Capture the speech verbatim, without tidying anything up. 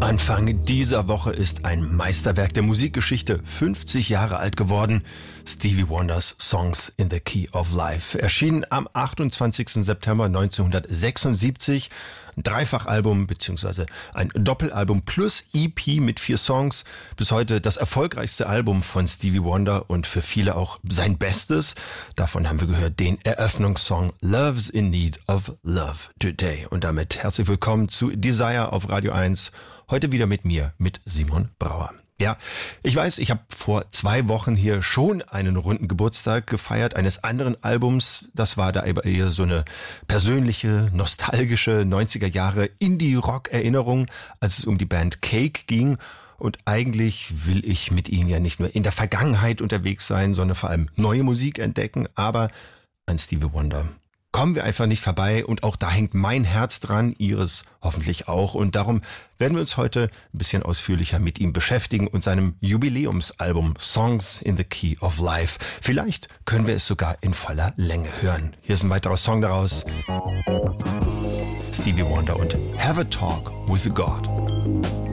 Anfang dieser Woche ist ein Meisterwerk der Musikgeschichte fünfzig Jahre alt geworden. Stevie Wonders Songs in the Key of Life erschien am achtundzwanzigsten September neunzehnhundertsechsundsiebzig. Ein Dreifachalbum bzw. ein Doppelalbum plus E P mit vier Songs. Bis heute das erfolgreichste Album von Stevie Wonder und für viele auch sein Bestes. Davon haben wir gehört den Eröffnungssong Love's in Need of Love Today. Und damit herzlich willkommen zu Desire auf Radio eins. Heute wieder mit mir, mit Simon Brauer. Ja, ich weiß, ich habe vor zwei Wochen hier schon einen runden Geburtstag gefeiert eines anderen Albums. Das war da aber eher so eine persönliche, nostalgische neunziger Jahre Indie-Rock-Erinnerung, als es um die Band Cake ging. Und eigentlich will ich mit Ihnen ja nicht nur in der Vergangenheit unterwegs sein, sondern vor allem neue Musik entdecken. Aber an Stevie Wonder kommen wir einfach nicht vorbei, und auch da hängt mein Herz dran, Ihres hoffentlich auch. Und darum werden wir uns heute ein bisschen ausführlicher mit ihm beschäftigen und seinem Jubiläumsalbum Songs in the Key of Life. Vielleicht können wir es sogar in voller Länge hören. Hier ist ein weiterer Song daraus. Stevie Wonder und Have a Talk with God.